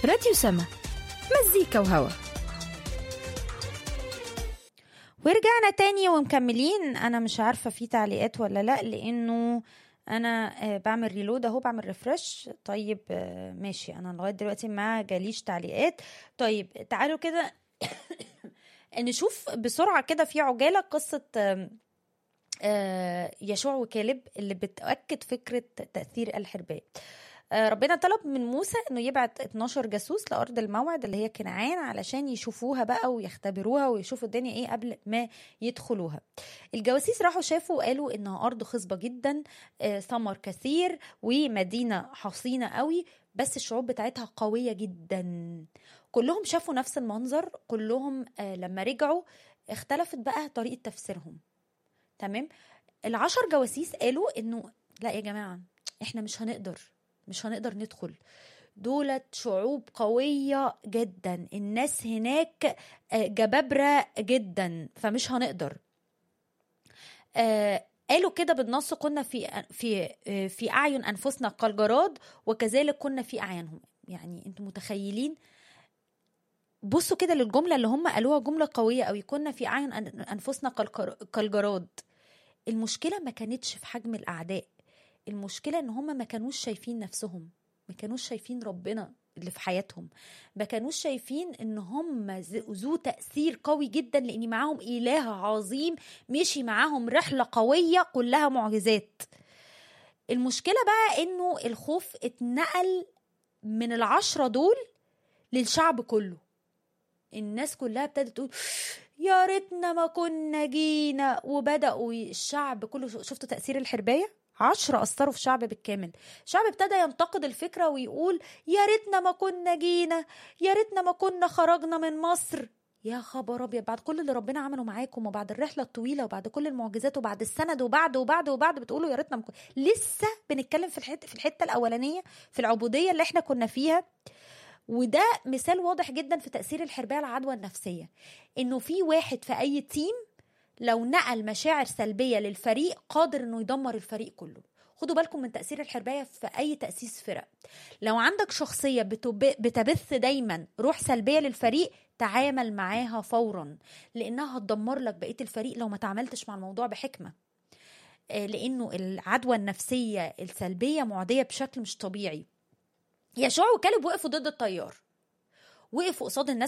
راديو سما، مزيكا وهوا. ورجعنا تاني ومكملين. انا مش عارفة في تعليقات ولا لا، لانه انا بعمل ريلود اهو، بعمل ريفرش. طيب ماشي، انا لغاية دلوقتي ما جاليش تعليقات. طيب تعالوا كده نشوف بسرعة كده في عجالة قصة يشوع وكالب اللي بتأكد فكرة تأثير الحرباء. ربنا طلب من موسى انه يبعت 12 جاسوس لارض الموعد اللي هي كنعان علشان يشوفوها بقى ويختبروها ويشوفوا الدنيا ايه قبل ما يدخلوها. الجواسيس راحوا شافوا وقالوا انها ارض خصبة جدا، ثمر كثير ومدينة حصينة قوي، بس الشعوب بتاعتها قوية جدا. كلهم شافوا نفس المنظر، كلهم لما رجعوا اختلفت بقى طريقة تفسيرهم. تمام. 10 جواسيس قالوا انه لا يا جماعة، احنا مش هنقدر ندخل، دولت شعوب قوية جدا، الناس هناك جبابرة جدا، فمش هنقدر. قالوا كده بالنص: كنا في أعين أنفسنا كالجراد وكذلك كنا في أعينهم. يعني انتم متخيلين؟ بصوا كده للجملة اللي هم قالوها، جملة قوية قوي، كنا في أعين أنفسنا كالجراد. المشكلة ما كانتش في حجم الأعداء، المشكلة ان هم ما كانوش شايفين نفسهم، ما كانوش شايفين ربنا اللي في حياتهم، ما كانوش شايفين ان هم ذو تأثير قوي جدا، لان معاهم إله عظيم مشي معاهم رحلة قوية كلها معجزات. المشكلة بقى انه الخوف اتنقل من 10 دول للشعب كله. الناس كلها ابتدت تقول يا ريتنا ما كنا جينا، وبدأوا الشعب كله. شفتوا تأثير الحرباية؟ 10 أثروا في شعب بالكامل. الشعب ابتدى ينتقد الفكرة ويقول يا ريتنا ما كنا جينا، يا ريتنا ما كنا خرجنا من مصر. يا خبر أبيض، بعد كل اللي ربنا عمله معاكم وبعد الرحلة الطويلة وبعد كل المعجزات وبعد السند وبعد بتقولوا يا ريتنا لسه بنتكلم في الحتة الأولانية، في العبودية اللي احنا كنا فيها. وده مثال واضح جدا في تأثير الحرباية على العدوى النفسية، انه في واحد في اي تيم لو نقل مشاعر سلبية للفريق قادر انه يدمر الفريق كله. خدوا بالكم من تأثير الحرباية في اي تأسيس فرق. لو عندك شخصية بتبث دايما روح سلبية للفريق، تعامل معاها فورا، لانها هتدمر لك بقية الفريق لو ما تعاملتش مع الموضوع بحكمة. لانه العدوى النفسية السلبية معدية بشكل مش طبيعي. يشوع وكالب وقفوا ضد التيار، وقفوا قصاد الناس